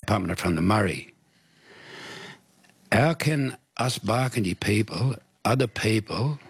pumping it from the Murray. How can us Barkindji people, other people,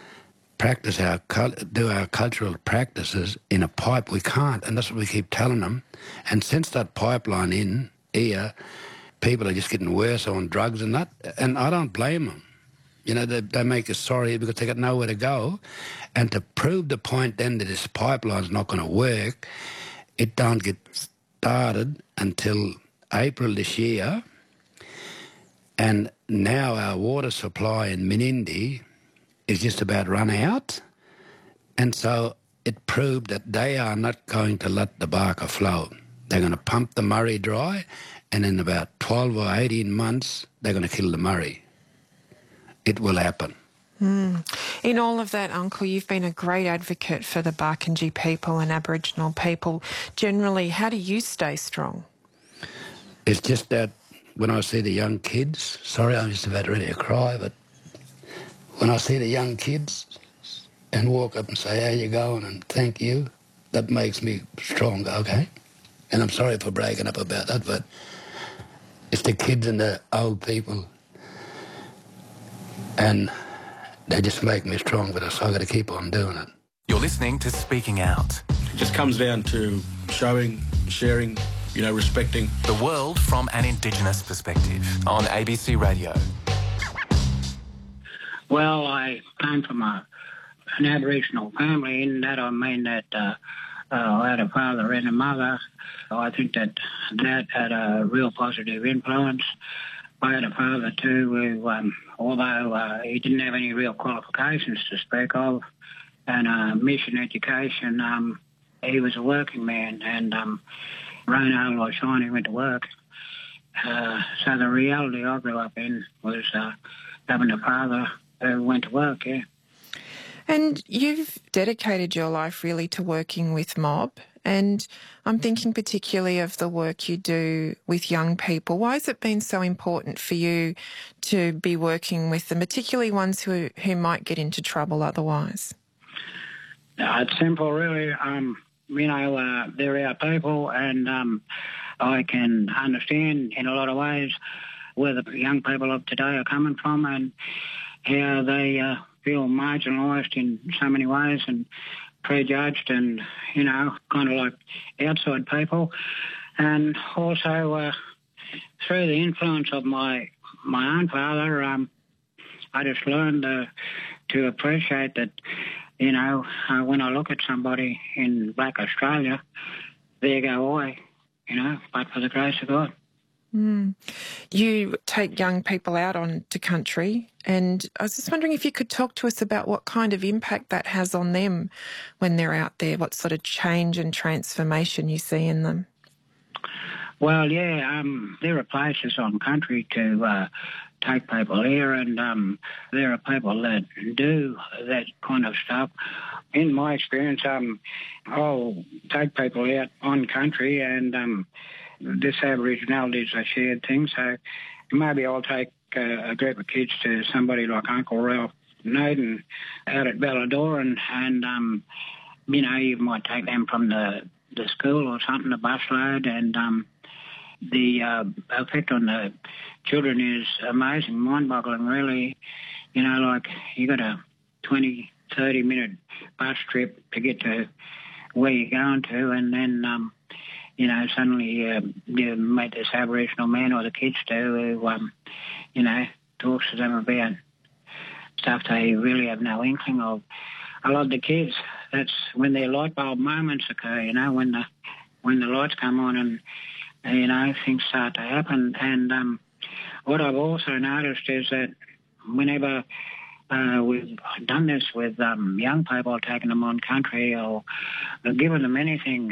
do our cultural practices in a pipe? We can't, and that's what we keep telling them. And since that pipeline in here, people are just getting worse on drugs and that, and I don't blame them. You know, they make us sorry because they got nowhere to go. And to prove the point then that this pipeline's not going to work, it don't get started until April this year. And now our water supply in Menindee is just about run out. And so it proved that they are not going to let the Barker flow. They're going to pump the Murray dry, and in about 12 or 18 months, they're going to kill the Murray. It will happen. In all of that, Uncle, you've been a great advocate for the Barkindji people and Aboriginal people. Generally, how do you stay strong? It's just that when I see the young kids, sorry, I'm just about ready to cry, but when I see the young kids and walk up and say, how you going, and thank you, that makes me stronger, okay? And I'm sorry for breaking up about that, but it's the kids and the old people, and they just make me strong, but so I've got to keep on doing it. You're listening to Speaking Out. It just comes down to showing, sharing, respecting. The world from an Indigenous perspective on ABC Radio. Well, I came from an Aboriginal family. In that I mean that I had a father and a mother. I think that had a real positive influence. I had a father too who, although he didn't have any real qualifications to speak of, and mission education, he was a working man, and rain, hail or shine, he went to work. So the reality I grew up in was having a father who went to work, yeah. And you've dedicated your life really to working with mob, and I'm thinking particularly of the work you do with young people. Why has it been so important for you to be working with them, particularly ones who might get into trouble otherwise? It's simple, really. They're our people, and I can understand in a lot of ways where the young people of today are coming from and how they feel marginalised in so many ways and prejudged and, kind of like outside people. And also through the influence of my own father, I just learned to appreciate that, when I look at somebody in Black Australia, there go I, but for the grace of God. You take young people out onto country, and I was just wondering if you could talk to us about what kind of impact that has on them when they're out there, what sort of change and transformation you see in them. Well, yeah, there are places on country to take people here, and there are people that do that kind of stuff. In my experience, I'll take people out on country, and this Aboriginality is a shared thing, so maybe I'll take a group of kids to somebody like Uncle Ralph Naden out at Ballador, and you might take them from the school or something, the busload, and the effect on the children is amazing, mind-boggling, really. Like you got a 20, 30-minute bus trip to get to where you're going to, and then suddenly you meet this Aboriginal man, or the kids do, who, talks to them about stuff they really have no inkling of. I love the kids. That's when their light bulb moments occur, when the lights come on and, things start to happen. And what I've also noticed is that whenever we've done this with young people, taking them on country or given them anything,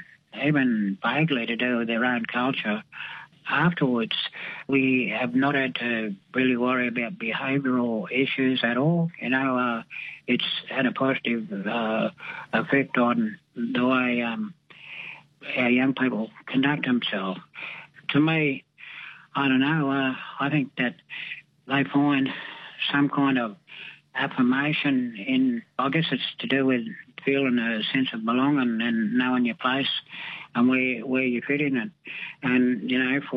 even vaguely to do with their own culture, afterwards we have not had to really worry about behavioural issues at all. It's had a positive effect on the way our young people conduct themselves. To me, I don't know, I think that they find some kind of affirmation in, I guess it's to do with feeling a sense of belonging and knowing your place and where you fit in it. And, for